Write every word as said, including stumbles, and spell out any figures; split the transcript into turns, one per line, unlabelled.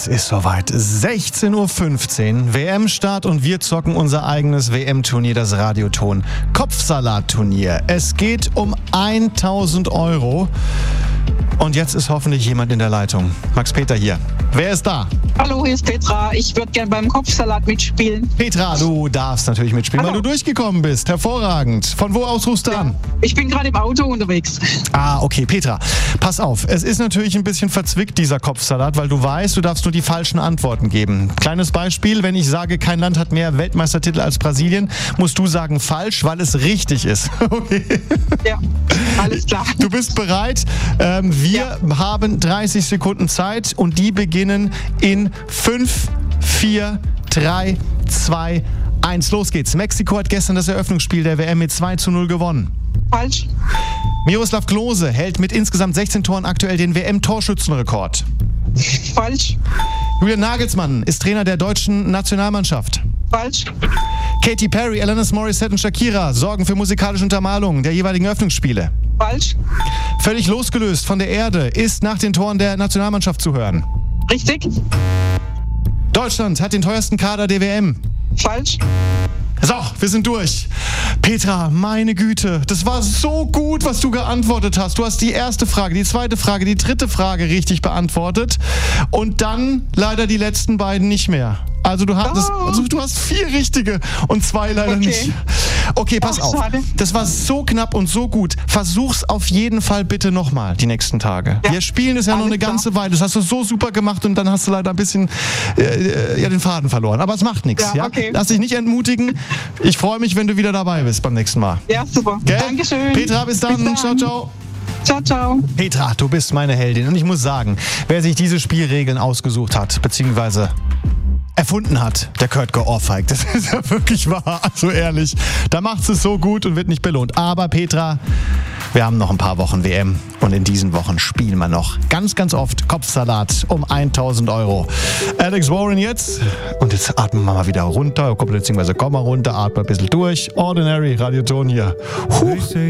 Es ist soweit. sechzehn Uhr fünfzehn, W M-Start und wir zocken unser eigenes W M-Turnier, das Radioton Kopfsalat-Turnier. Es geht um tausend Euro. Und jetzt ist hoffentlich jemand in der Leitung. Max Peter hier. Wer ist da?
Hallo, hier ist Petra. Ich würde gerne beim Kopfsalat mitspielen.
Petra, du darfst natürlich mitspielen,
Hallo.
weil du durchgekommen bist. Hervorragend. Von wo aus rufst du
Ja.
an?
Ich bin gerade im Auto unterwegs.
Ah, okay, Petra, pass auf. Es ist natürlich ein bisschen verzwickt, dieser Kopfsalat, weil du weißt, du darfst nur die falschen Antworten geben. Kleines Beispiel, wenn ich sage, kein Land hat mehr Weltmeistertitel als Brasilien, musst du sagen falsch, weil es richtig ist. Okay.
Ja, alles klar.
Du bist bereit? Ähm, wir
Ja.
haben dreißig Sekunden Zeit und die beginnen in fünf, vier, drei, zwei, eins. Los geht's. Mexiko hat gestern das Eröffnungsspiel der W M mit zwei zu null gewonnen.
Falsch.
Miroslav Klose hält mit insgesamt sechzehn Toren aktuell den W M-Torschützenrekord.
Falsch.
Julian Nagelsmann ist Trainer der deutschen Nationalmannschaft.
Falsch.
Katy Perry, Alanis Morissette und Shakira sorgen für musikalische Untermalung der jeweiligen Eröffnungsspiele.
Falsch.
Völlig losgelöst von der Erde ist nach den Toren der Nationalmannschaft zu hören.
Richtig.
Deutschland hat den teuersten Kader der W M.
Falsch.
So, wir sind durch. Petra, meine Güte, das war so gut, was du geantwortet hast. Du hast die erste Frage, die zweite Frage, die dritte Frage richtig beantwortet und dann leider die letzten beiden nicht mehr. Also du hast,
Oh.
also du hast vier richtige und zwei leider
Okay.
nicht. Okay, pass
Ach,
auf.
schade.
Das war so knapp und so gut. Versuch's auf jeden Fall bitte nochmal die nächsten Tage.
Ja,
Wir spielen es ja noch
alles
eine
klar.
ganze Weile. Das hast du so super gemacht und dann hast du leider ein bisschen äh, äh, ja, den Faden verloren. Aber es macht nichts.
Ja,
Ja,
okay.
Lass dich nicht entmutigen. Ich freue mich, wenn du wieder dabei bist beim nächsten Mal.
Ja, super.
Gell?
Dankeschön.
Petra, bis dann.
Bis dann.
Ciao, ciao.
Ciao, ciao.
Petra, du bist meine Heldin. Und ich muss sagen, wer sich diese Spielregeln ausgesucht hat, beziehungsweise erfunden hat, der gehört geohrfeigt. Das ist ja wirklich wahr. Also ehrlich, da macht es so gut und wird nicht belohnt. Aber Petra, wir haben noch ein paar Wochen W M und in diesen Wochen spielen wir noch ganz, ganz oft Kopfsalat um tausend Euro. Alex Warren jetzt. Und jetzt atmen wir mal wieder runter, beziehungsweise komm mal runter, atmen ein bisschen durch. Ordinary Radioton hier. Huh.